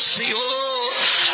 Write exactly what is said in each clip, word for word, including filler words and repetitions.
Senhor.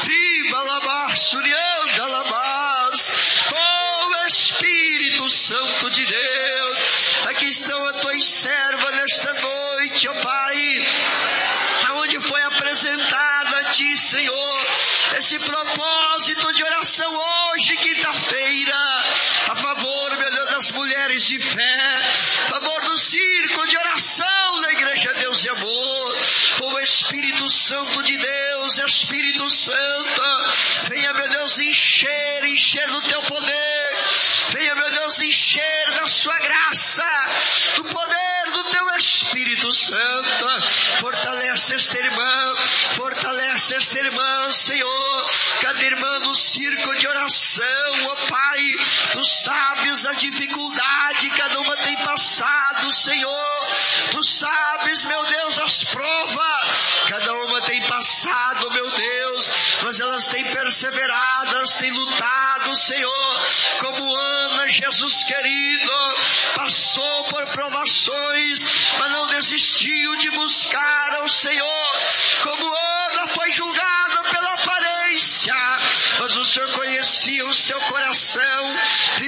Oh, Espírito Santo de Deus, aqui estão as tuas servas nesta noite, ó Pai, aonde foi apresentado a Ti, Senhor, esse propósito de oração hoje, quinta-feira, a favor, meu Deus, das mulheres de fé, a favor do círculo de oração da Igreja Deus e Amor. O Espírito Santo de Deus, Espírito Santo, venha, meu Deus, encher, encher do Teu poder, venha, meu Deus, encher da Sua graça, do poder do Teu Espírito Santo. Fortalece esta irmã, fortalece esta irmã, Senhor, cada irmã do círculo de oração, ó Pai, Tu sabes a dificuldade que cada uma tem passado, Senhor, Tu sabes, meu Deus, as provas, cada uma tem passado, meu Deus, mas elas têm perseverado, elas têm lutado, Senhor, como Ana, Jesus querido, passou por provações, mas não desistiu de buscar ao Senhor, como Ana foi julgada pela aparência, mas o Senhor conhecia o seu coração.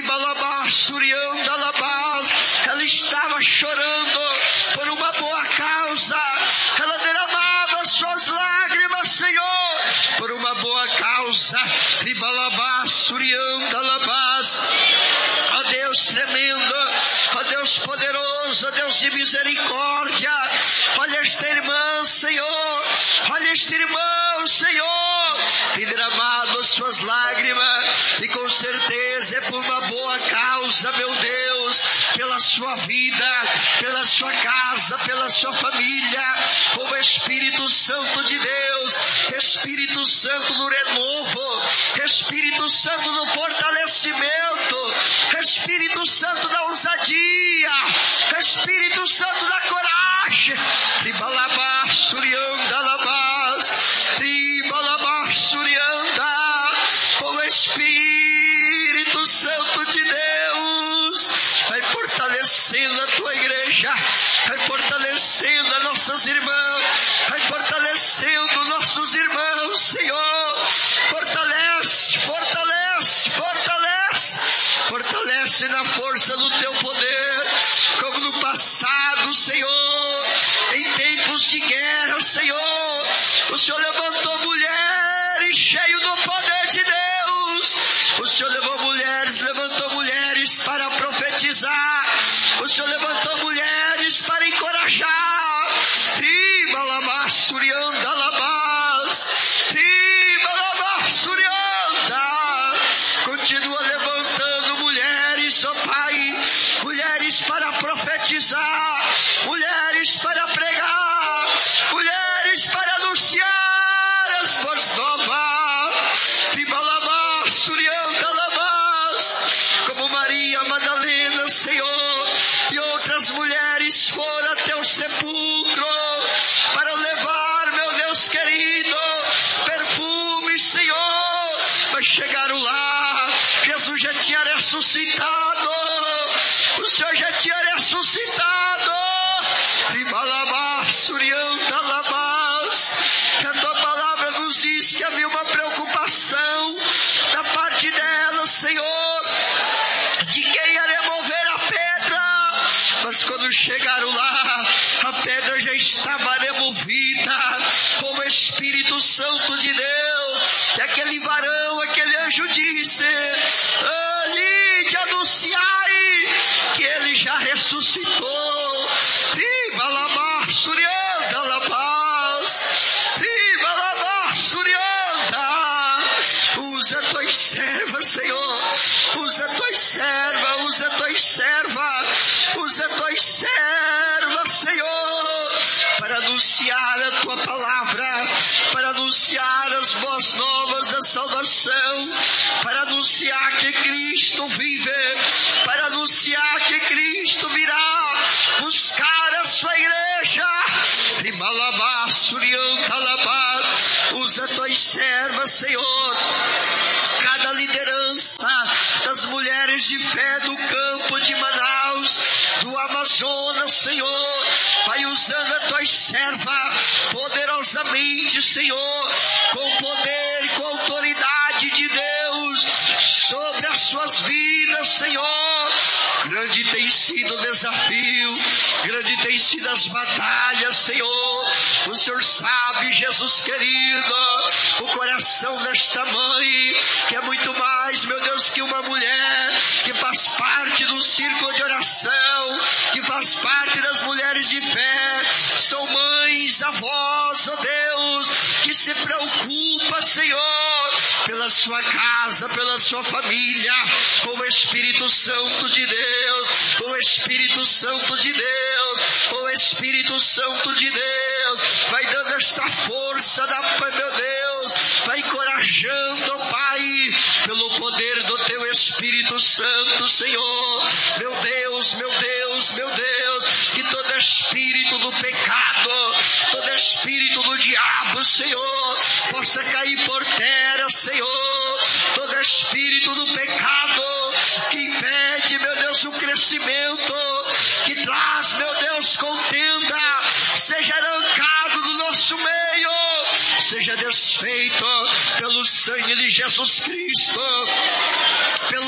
Ela estava chorando por uma boa causa, ela derramava suas lágrimas, Senhor, por uma boa causa. Ó Deus tremendo, ó Deus poderoso, ó Deus de misericórdia, olha esta irmã, Senhor, olha este irmão, Senhor, tem derramado as suas lágrimas, e com certeza é por uma boa causa, meu Deus, pela sua vida, pela sua casa, pela sua família. O Espírito Santo de Deus, Espírito Santo do renovo, Espírito Santo do fortalecimento, Espírito Santo da ousadia, Espírito Santo da coragem. O Espírito Santo de Deus vai fortalecendo a tua igreja, vai fortalecendo as nossas irmãs, vai fortalecendo nossos irmãos, Senhor. Fortalece, fortalece, fortalece, fortalece na força do teu poder, como no passado, Senhor, em tempos de guerra, Senhor, o Senhor levantou mulheres cheias do poder de Deus, o Senhor levou mulheres, levantou mulheres para profetizar, o Senhor levantou mulheres para encorajar. Continua levantando mulheres, ó Pai, mulheres para profetizar, mulheres para pregar, mulheres para anunciar as boas novas. Como Maria Madalena, Senhor, e outras mulheres foram até o sepulcro para levar, meu Deus querido, perfume, Senhor, mas chegaram lá, Jesus já tinha ressuscitado, o Senhor já tinha ressuscitado. A tua palavra nos diz que havia uma preocupação da parte dela, Senhor, de quem ia remover a pedra, mas quando chegaram lá, a pedra já estava removida. Como o Espírito Santo de Deus, e aquele varão, aquele anjo disse: ali de anunciai que ele já ressuscitou. Viva Lamar Surianda, Labás, viva Lamar Surianda. Usa tuas servas, Senhor, usa tuas servas, usa tuas servas, usa tuas servas, Senhor, para anunciar a tua palavra, para anunciar as boas novas da salvação, para anunciar que Cristo vive, para anunciar que Cristo virá buscar a sua igreja. Usa tuas servas, Senhor, cada liderança das mulheres de fé do campo de Manaus, do Amazonas, Senhor, vai usando as tuas servas poderosamente, Senhor, com o poder e com a autoridade de Deus sobre as suas vidas, Senhor. Grande tem sido o desafio, grande tem sido as batalhas, Senhor. O Senhor sabe, Jesus querido, o coração desta mãe, que é muito mais, meu Deus, que uma mulher que faz parte do círculo de oração, que faz parte das mulheres de fé. São mães, avós, ó Deus, que se preocupa, Senhor, pela sua casa, pela sua família, com o Espírito Santo de Deus, com o Espírito Santo de Deus, com o Espírito Santo de Deus, vai dando esta força da Pai, meu Deus, vai encorajando, ó Pai, pelo poder do Teu Espírito Santo, Senhor. Meu Deus, meu Deus, meu Deus, que todo espírito do pecado, todo espírito do diabo, Senhor, possa cair por terra, Senhor. Todo espírito do pecado que impede, meu Deus, o crescimento, que traz, meu Deus, contenda, seja arrancado do nosso meio, seja desfeito pelo sangue de Jesus Cristo, pelo